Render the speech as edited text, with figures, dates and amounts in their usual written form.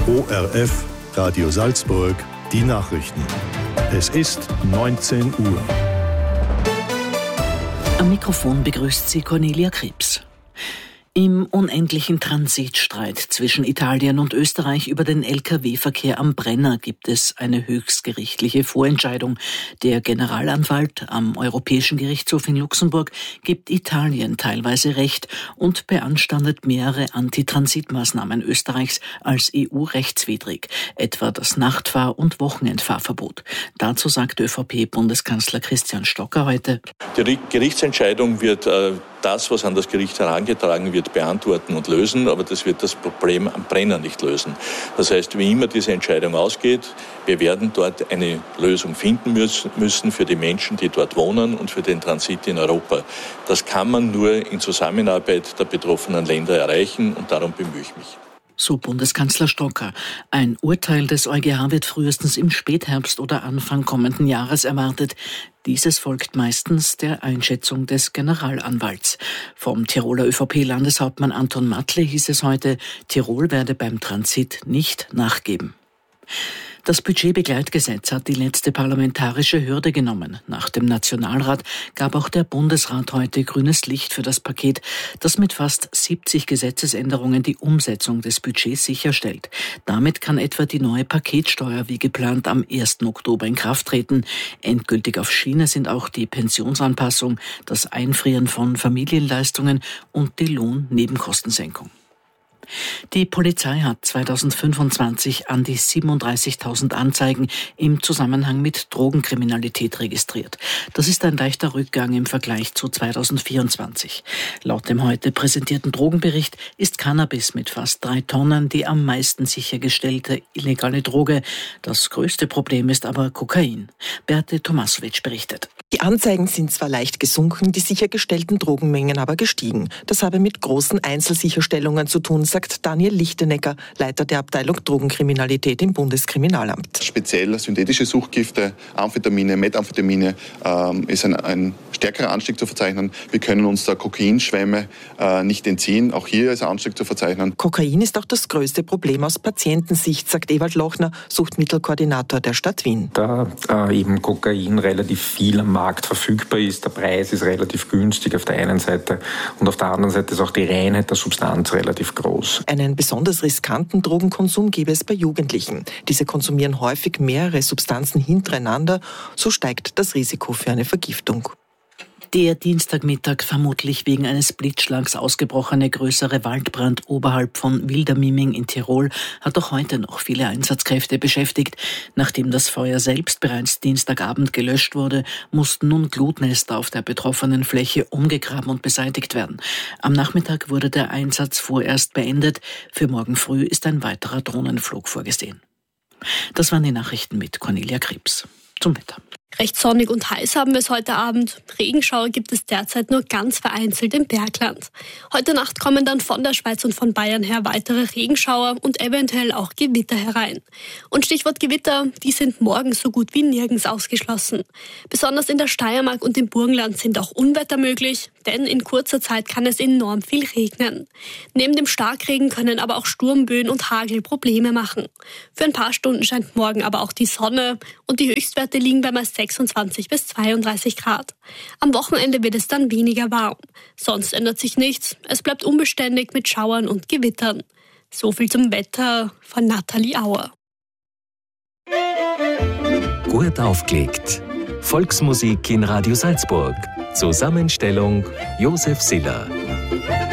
ORF, Radio Salzburg, die Nachrichten. Es ist 19 Uhr. Am Mikrofon begrüßt sie Cornelia Krebs. Im unendlichen Transitstreit zwischen Italien und Österreich über den Lkw-Verkehr am Brenner gibt es eine höchstgerichtliche Vorentscheidung. Der Generalanwalt am Europäischen Gerichtshof in Luxemburg gibt Italien teilweise Recht und beanstandet mehrere Antitransitmaßnahmen Österreichs als EU-rechtswidrig, etwa das Nachtfahr- und Wochenendfahrverbot. Dazu sagt ÖVP-Bundeskanzler Christian Stocker heute: Die Gerichtsentscheidung wird das, was an das Gericht herangetragen wird, beantworten und lösen, aber das wird das Problem am Brenner nicht lösen. Das heißt, wie immer diese Entscheidung ausgeht, wir werden dort eine Lösung finden müssen für die Menschen, die dort wohnen und für den Transit in Europa. Das kann man nur in Zusammenarbeit der betroffenen Länder erreichen und darum bemühe ich mich. So Bundeskanzler Stocker. Ein Urteil des EuGH wird frühestens im Spätherbst oder Anfang kommenden Jahres erwartet. Dieses folgt meistens der Einschätzung des Generalanwalts. Vom Tiroler ÖVP-Landeshauptmann Anton Matle hieß es heute, Tirol werde beim Transit nicht nachgeben. Das Budgetbegleitgesetz hat die letzte parlamentarische Hürde genommen. Nach dem Nationalrat gab auch der Bundesrat heute grünes Licht für das Paket, das mit fast 70 Gesetzesänderungen die Umsetzung des Budgets sicherstellt. Damit kann etwa die neue Paketsteuer wie geplant am 1. Oktober in Kraft treten. Endgültig auf Schiene sind auch die Pensionsanpassung, das Einfrieren von Familienleistungen und die Lohnnebenkostensenkung. Die Polizei hat 2025 an die 37.000 Anzeigen im Zusammenhang mit Drogenkriminalität registriert. Das ist ein leichter Rückgang im Vergleich zu 2024. Laut dem heute präsentierten Drogenbericht ist Cannabis mit fast 3 Tonnen die am meisten sichergestellte illegale Droge. Das größte Problem ist aber Kokain. Berthe Tomasowitsch berichtet. Die Anzeigen sind zwar leicht gesunken, die sichergestellten Drogenmengen aber gestiegen. Das habe mit großen Einzelsicherstellungen zu tun, sagt Daniel Lichtenecker, Leiter der Abteilung Drogenkriminalität im Bundeskriminalamt. Speziell synthetische Suchtgifte, Amphetamine, Methamphetamine ist ein stärkerer Anstieg zu verzeichnen. Wir können uns der Kokainschwemme nicht entziehen. Auch hier ist ein Anstieg zu verzeichnen. Kokain ist auch das größte Problem aus Patientensicht, sagt Ewald Lochner, Suchtmittelkoordinator der Stadt Wien. Da eben Kokain relativ viel am Markt verfügbar ist, der Preis ist relativ günstig auf der einen Seite und auf der anderen Seite ist auch die Reinheit der Substanz relativ groß. Einen besonders riskanten Drogenkonsum gäbe es bei Jugendlichen. Diese konsumieren häufig mehrere Substanzen hintereinander, so steigt das Risiko für eine Vergiftung. Der Dienstagmittag vermutlich wegen eines Blitzschlags ausgebrochene größere Waldbrand oberhalb von Wildermiming in Tirol hat auch heute noch viele Einsatzkräfte beschäftigt. Nachdem das Feuer selbst bereits Dienstagabend gelöscht wurde, mussten nun Glutnester auf der betroffenen Fläche umgegraben und beseitigt werden. Am Nachmittag wurde der Einsatz vorerst beendet. Für morgen früh ist ein weiterer Drohnenflug vorgesehen. Das waren die Nachrichten mit Cornelia Krebs. Zum Wetter. Recht sonnig und heiß haben wir es heute Abend. Regenschauer gibt es derzeit nur ganz vereinzelt im Bergland. Heute Nacht kommen dann von der Schweiz und von Bayern her weitere Regenschauer und eventuell auch Gewitter herein. Und Stichwort Gewitter, die sind morgen so gut wie nirgends ausgeschlossen. Besonders in der Steiermark und im Burgenland sind auch Unwetter möglich, denn in kurzer Zeit kann es enorm viel regnen. Neben dem Starkregen können aber auch Sturmböen und Hagel Probleme machen. Für ein paar Stunden scheint morgen aber auch die Sonne und die Höchstwerte liegen bei meist 26 bis 32 Grad. Am Wochenende wird es dann weniger warm. Sonst ändert sich nichts. Es bleibt unbeständig mit Schauern und Gewittern. So viel zum Wetter von Nathalie Auer. Gut aufgelegt. Volksmusik in Radio Salzburg. Zusammenstellung Josef Siller.